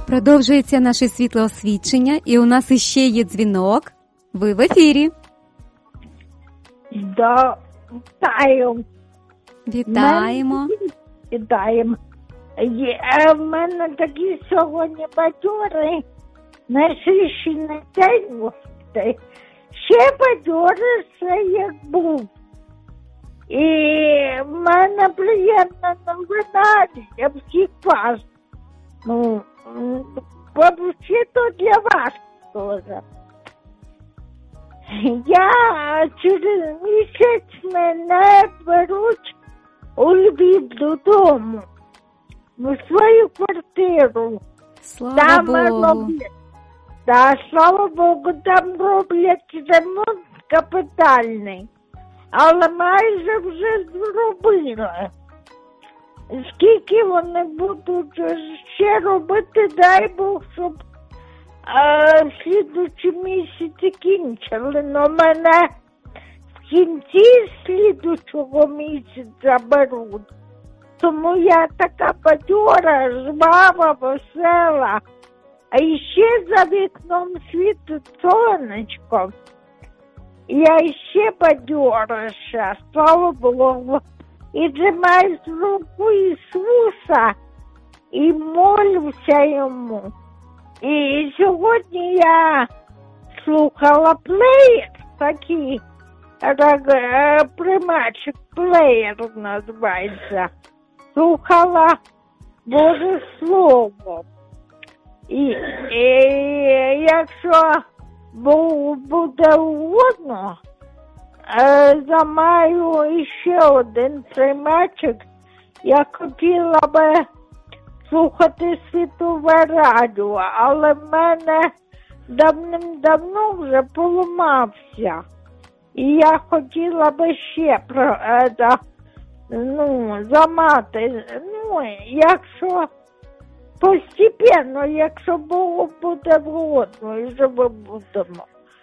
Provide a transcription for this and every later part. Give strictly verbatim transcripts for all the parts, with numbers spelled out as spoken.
Продовжується наше світлоосвічення, і у нас іще є дзвінок. Ви в ефірі. Да, вітаю. Вітаємо. Вітаємо. Є, а в мене такий сьогодні бадьорий, насичений день, Господи. Ще бадьорився, як був. І в мене приємна новина для всіх вас. Ну, взагалі-то для вас теж. Я через місяць мене беруть у Львів додому, в свою квартиру. Слава Там Богу. роблять, да, слава Богу, там роблять ремонт капітальний, але майже вже зробили. Скільки вони будуть ще робити, дай Бог, щоб а, в слідучі місяці кінчили. Но мене в кінці слідучого місяця беруть. Тому я така бадьора, жвава, весела. А ще за вікном світить сонечко. Я ще бадьоріша, слава Богу. І тримаю з руку Ісуса і молюся йому. І сьогодні я слухала плеєр, такий примачик плеєр називається. Слухала Боже Слово. І, і якщо буде угодно, замаю ще один приймачик. Я хотіла би слухати світове радіо, але в мене давним-давно вже поламався. І я хотіла би ще про це, ну, замати. Ну, якщо постепенно, якщо Богу буде вгодно, і що ми будемо.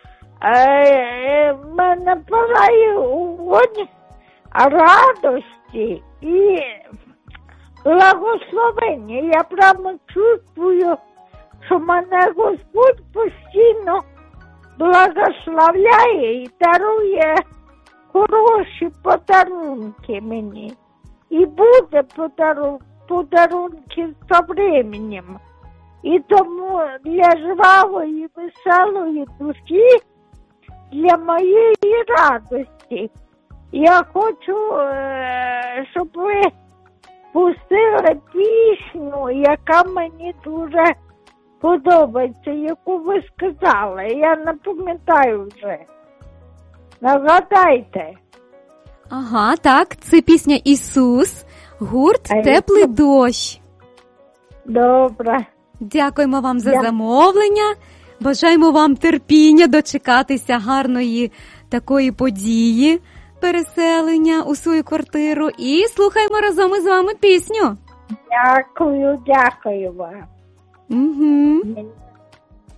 В мене палає вогонь радості і благословення. Я прямо чувствую, що мене Господь постійно благословляє і дарує хороші подарунки мені. І буде подару... подарунки з временем. І тому для жвавої, веселої душі, для моєї радості, я хочу, щоб ви пустили пісню, яка мені дуже подобається, яку ви сказали. Я не пам'ятаю вже. Нагадайте. Ага, так, це пісня «Ісус», гурт А «Теплий я... дощ». Добре. Дякуємо вам за Я... замовлення. Бажаємо вам терпіння дочекатися гарної такої події, переселення у свою квартиру. І слухаємо разом із вами пісню. Дякую, дякую вам. Угу.